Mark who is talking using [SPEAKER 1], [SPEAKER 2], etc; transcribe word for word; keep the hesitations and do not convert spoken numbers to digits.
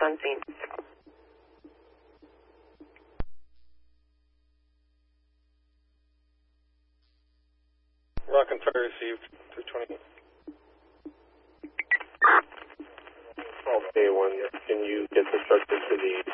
[SPEAKER 1] on scene.
[SPEAKER 2] Rock and fire received, two twenty.
[SPEAKER 3] twelve A one, can you get the structure to the